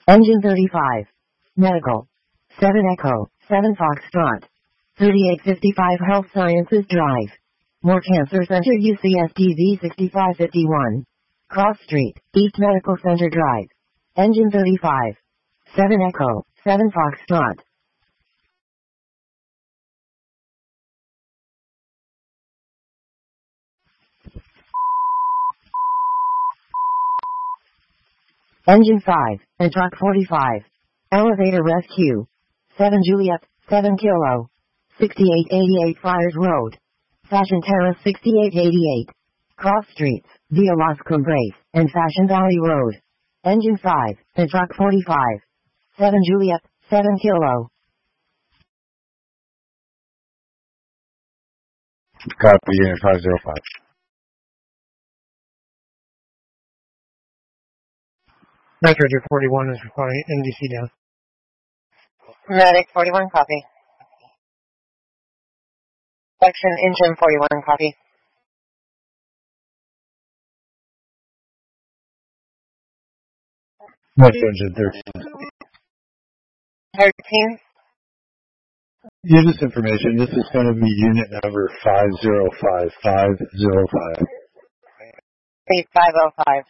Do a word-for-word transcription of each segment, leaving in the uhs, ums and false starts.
Engine thirty-five. Medical. seven Echo, seven Foxtrot. thirty-eight fifty-five Health Sciences Drive. More Cancer Center U C S D V sixty-five fifty-one. Cross Street, East Medical Center Drive. Engine thirty-five. seven Echo, seven Foxtrot. Engine five, and Truck forty-five. Elevator Rescue. seven Juliet, seven Kilo. sixty-eight eighty-eight Friars Road. Fashion Terrace sixty-eight eighty-eight. Cross Streets, Via Las Cumbres, and Fashion Valley Road. Engine five, and Truck forty-five. seven Juliet, seven Kilo. Copy, Unit five zero five. Nitrogen forty-one is requiring N D C down. Medic forty-one, copy. Section Engine forty-one, copy. Nitrogen thirteen. thirteen? Use this information. This is going to be unit number five zero five. five zero five. five oh five.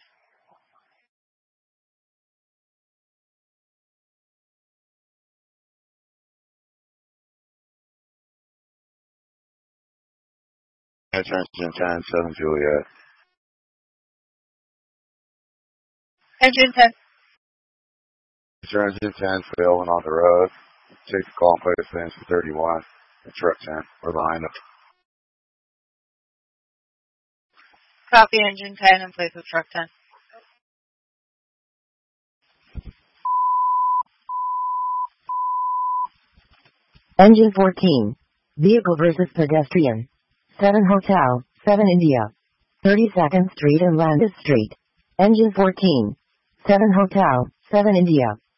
Engine ten, seven Juliet. Engine ten. Engine ten, failing on the road. Take the call and play the fence for thirty-one. And truck ten, we're behind them. Copy Engine ten in place of Truck ten. Engine fourteen. Vehicle versus pedestrian. seven Hotel, seven India. thirty-second Street and Landis Street. Engine fourteen. seven Hotel, seven India.